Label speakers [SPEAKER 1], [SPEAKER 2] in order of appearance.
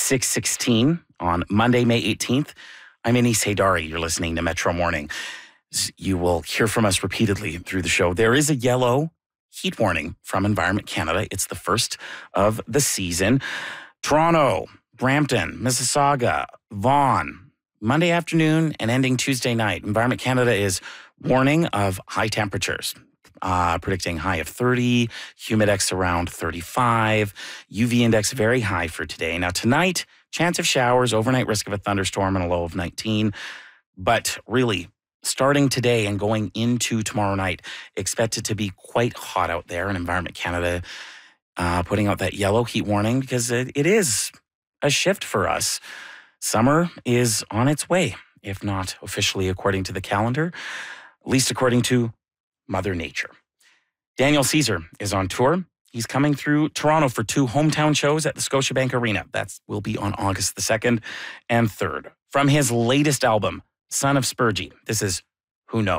[SPEAKER 1] 6:16 on Monday, May 18th. I'm Anis Haydari. You're listening to Metro Morning. You will hear from us repeatedly through the show. There is a yellow heat warning from Environment Canada. It's the first of the season. Toronto, Brampton, Mississauga, Vaughan, Monday afternoon and ending Tuesday night. Environment Canada is warning of high temperatures. Predicting high of 30, humidex around 35, UV index very high for today. Now tonight, chance of showers, overnight risk of a thunderstorm and a low of 19. But really, starting today and going into tomorrow night, expect it to be quite hot out there. And Environment Canada putting out that yellow heat warning because it is a shift for us. Summer is on its way, if not officially according to the calendar, at least according to Mother Nature. Daniel Caesar is on tour. He's coming through Toronto for 2 hometown shows at the Scotiabank Arena. That will be on August the 2nd and 3rd. From his latest album, Son of Spurgey, this is Who Knows.